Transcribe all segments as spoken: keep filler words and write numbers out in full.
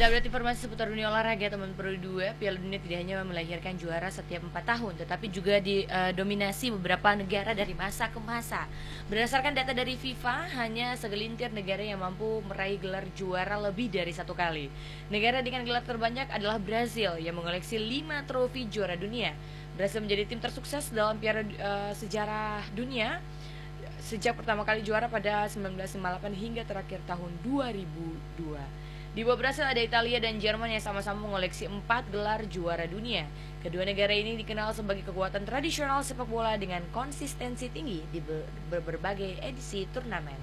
update informasi seputar dunia olahraga teman Pro dua, Piala Dunia tidak hanya melahirkan juara setiap empat tahun, tetapi juga didominasi beberapa negara dari masa ke masa. Berdasarkan data dari FIFA, hanya segelintir negara yang mampu meraih gelar juara lebih dari satu kali. Negara dengan gelar terbanyak adalah Brazil yang mengoleksi lima trofi juara dunia. Brazil menjadi tim tersukses dalam piala uh, sejarah dunia sejak pertama kali juara pada seribu sembilan ratus lima puluh delapan hingga terakhir tahun dua ribu dua. Di bawah Brasil ada Italia dan Jerman yang sama-sama mengoleksi empat gelar juara dunia. Kedua negara ini dikenal sebagai kekuatan tradisional sepak bola dengan konsistensi tinggi di ber ber berbagai edisi turnamen.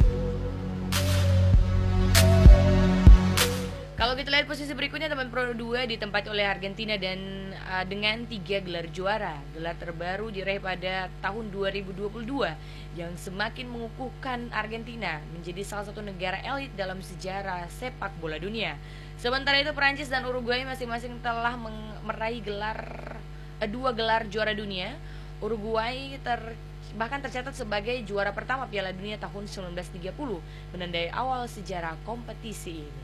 Kalau kita lihat posisi berikutnya, teman Pro dua ditempati oleh Argentina dan uh, dengan tiga gelar juara. Gelar terbaru diraih pada tahun dua ribu dua puluh dua yang semakin mengukuhkan Argentina menjadi salah satu negara elit dalam sejarah sepak bola dunia. Sementara itu Perancis dan Uruguay masing-masing telah meraih gelar uh, dua gelar juara dunia. Uruguay ter bahkan tercatat sebagai juara pertama Piala Dunia tahun seribu sembilan ratus tiga puluh, menandai awal sejarah kompetisi ini.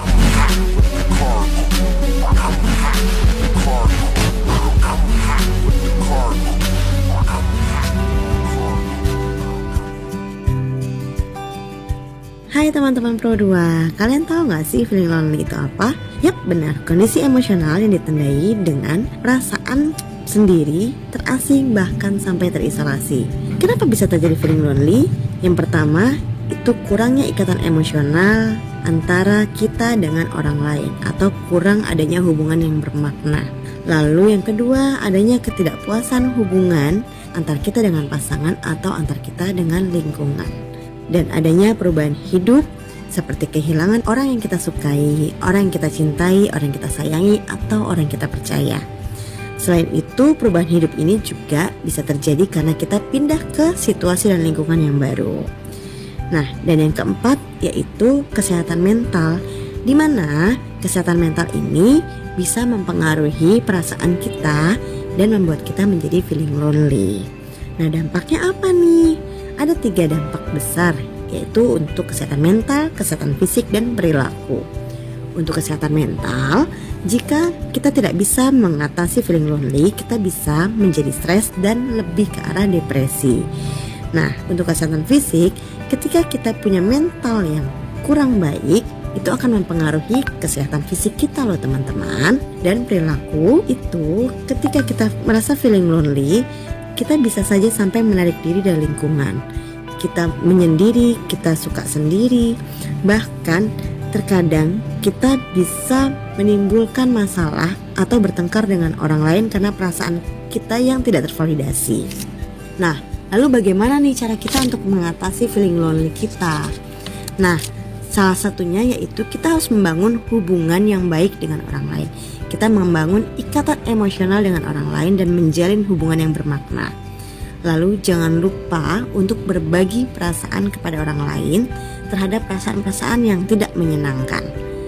Hai teman-teman Pro dua, kalian tahu gak sih feeling lonely itu apa? Yap, benar, kondisi emosional yang ditandai dengan perasaan sendiri, terasing, bahkan sampai terisolasi. Kenapa bisa terjadi feeling lonely? Yang pertama, itu kurangnya ikatan emosional antara kita dengan orang lain atau kurang adanya hubungan yang bermakna. Lalu yang kedua, adanya ketidakpuasan hubungan antar kita dengan pasangan atau antar kita dengan lingkungan. Dan adanya perubahan hidup seperti kehilangan orang yang kita sukai, orang yang kita cintai, orang yang kita sayangi, atau orang yang kita percaya. Selain itu, perubahan hidup ini juga bisa terjadi karena kita pindah ke situasi dan lingkungan yang baru. Nah, dan yang keempat yaitu kesehatan mental, di mana kesehatan mental ini bisa mempengaruhi perasaan kita dan membuat kita menjadi feeling lonely. Nah, dampaknya apa nih? Ada tiga dampak besar, yaitu untuk kesehatan mental, kesehatan fisik, dan perilaku. Untuk kesehatan mental, jika kita tidak bisa mengatasi feeling lonely, kita bisa menjadi stres dan lebih ke arah depresi. Nah, untuk kesehatan fisik, ketika kita punya mental yang kurang baik, itu akan mempengaruhi kesehatan fisik kita loh teman-teman. Dan perilaku itu, ketika kita merasa feeling lonely, kita bisa saja sampai menarik diri dari lingkungan. Kita menyendiri, kita suka sendiri, bahkan terkadang kita bisa menimbulkan masalah atau bertengkar dengan orang lain karena perasaan kita yang tidak tervalidasi. Nah, lalu bagaimana nih cara kita untuk mengatasi feeling lonely kita? Nah, salah satunya yaitu kita harus membangun hubungan yang baik dengan orang lain. Kita membangun ikatan emosional dengan orang lain dan menjalin hubungan yang bermakna. Lalu jangan lupa untuk berbagi perasaan kepada orang lain terhadap perasaan-perasaan yang tidak menyenangkan.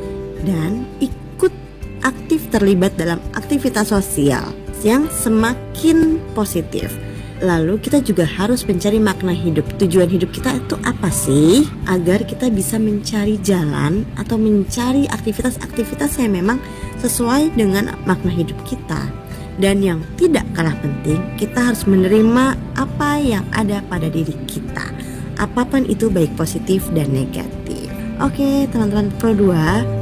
Dan ikut aktif terlibat dalam aktivitas sosial yang semakin positif. Lalu kita juga harus mencari makna hidup. Tujuan hidup kita itu apa sih? Agar kita bisa mencari jalan atau mencari aktivitas-aktivitas yang memang sesuai dengan makna hidup kita. Dan yang tidak kalah penting, kita harus menerima apa yang ada pada diri kita, apapun itu baik positif dan negatif. Oke teman-teman Pro dua,